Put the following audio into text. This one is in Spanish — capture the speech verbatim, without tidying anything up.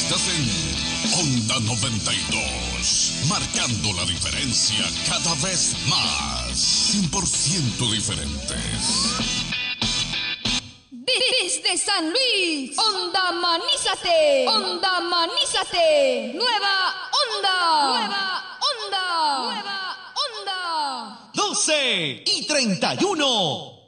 Estás en Onda noventa y dos, marcando la diferencia cada vez más. cien por ciento diferentes. Desde San Luis, Onda Manízate, Onda Manízate, Nueva Onda, Nueva Onda, Nueva Onda. doce y treinta y uno.